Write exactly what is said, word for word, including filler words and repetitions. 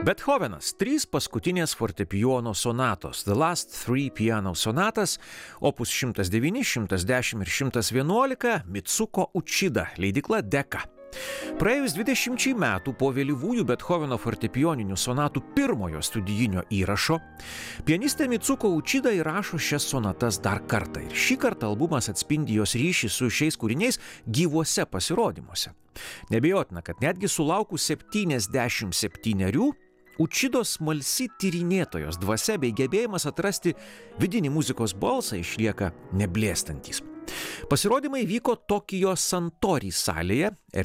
Bethovenas, trys paskutinės fortepijono sonatos, The Last Three Piano Sonatas, opus šimtas devyni, šimtas dešimt ir šimtas vienuolika, Mitsuko Uchida, leidykla Decca. Praėjus dvidešimčiai metų po vėlyvųjų Bethoveno fortepijoninių sonatų pirmojo studijinio įrašo, pianistė Mitsuko Uchida įrašo šias sonatas dar kartą ir šį kartą albumas atspindi jos ryšį su šiais kūriniais gyvuose pasirodymuose. Neabejotina, kad netgi sulaukus septyniasdešimt septynerių, Uchidos smalsi tyrinėtojos dvasia bei gebėjimas atrasti vidinį muzikos balsą išlieka neblėstantys. Pasirodymai vyko Tokijo Santori salėje,